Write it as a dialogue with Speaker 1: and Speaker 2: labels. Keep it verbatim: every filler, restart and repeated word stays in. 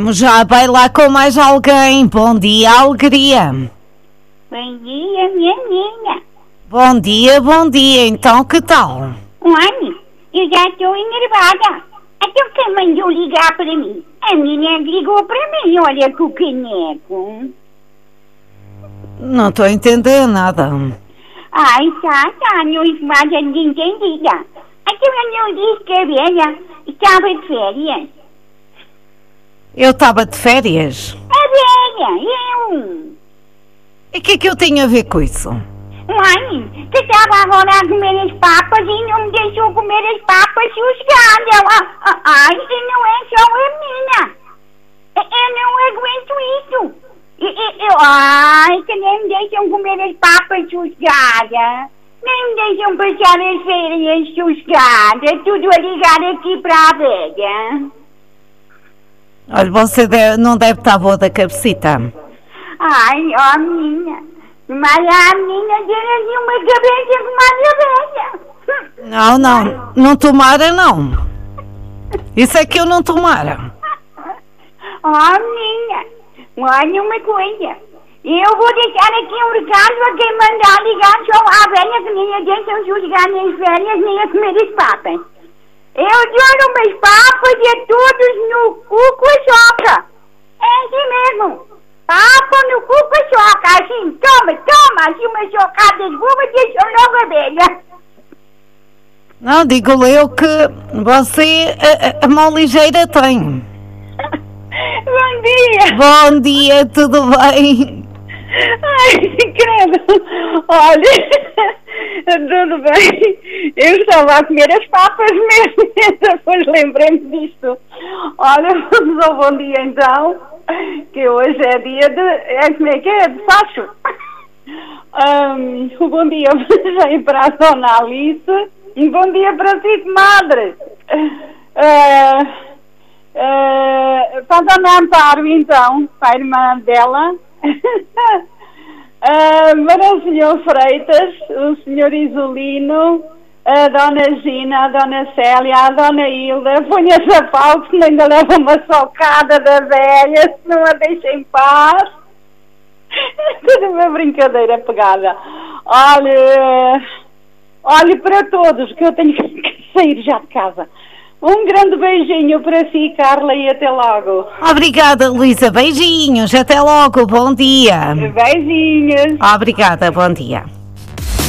Speaker 1: Já vai lá com mais alguém. Bom dia, alegria.
Speaker 2: Bom dia, minha menina.
Speaker 1: Bom dia, bom dia. Então, que tal?
Speaker 2: Olha, eu já estou enervada. Até quem mandou ligar para mim? A menina ligou para mim, olha com o caneco.
Speaker 1: Não estou a entender nada.
Speaker 2: Ai, tá, tá, não esmaga entendida. Até eu não disse que a velha estava de férias.
Speaker 1: Eu estava de férias?
Speaker 2: A velha, eu.
Speaker 1: E o que é que eu tenho a ver com isso?
Speaker 2: Mãe, que estava agora a comer as papas e não me deixou comer as papas sossegada. Ai, isso não é só a minha. Eu não aguento isso. Eu, eu, ai, que nem me deixam comer as papas sossegadas. Nem me deixam passar as férias sossegadas. Tudo a ligar aqui para a velha.
Speaker 1: Olha, você deve, não deve estar boa da cabecita.
Speaker 2: Ai, ó minha. Mas a menina tem uma cabeça como a da velha.
Speaker 1: Não, não. Não tomara, não. Isso é que eu não tomara.
Speaker 2: Ó minha. Olha uma coisa. Eu vou deixar aqui um recado a quem mandar ligar só à velha que nem a deixam julgar nem férias nem a comer as papas. Eu dou umas papas e a todos no cu com a choca. É assim mesmo. Papa no cu com a choca. Assim, toma, toma. Assim uma chocada de boba e deixou logo a velha.
Speaker 1: Não, digo eu que você a, a, a mão ligeira tem.
Speaker 2: Bom dia.
Speaker 1: Bom dia, tudo bem?
Speaker 2: Ai, credo. Olha, tudo bem. Eu estava a comer as papas mesmo. Depois lembrei-me disto. Olha, vamos ao bom dia então. Que hoje é dia de... É, como é que é? De facho. Um, o bom dia vem para a Dona Alice. E bom dia para si, comadre. Uh, uh, para a Dona Amparo, então. Para a irmã dela. Uh, para o senhor Freitas, o senhor Isolino, a dona Gina, a dona Célia, a dona Hilda, ponha-se a pau que ainda leva uma socada da velha, se não a deixa em paz. Tudo uma brincadeira pegada. Olha, olhe para todos que eu tenho que sair já de casa. Um grande beijinho para si, Carla, e até logo.
Speaker 1: Obrigada, Luísa. Beijinhos. Até logo. Bom dia.
Speaker 2: Beijinhos.
Speaker 1: Obrigada. Bom dia.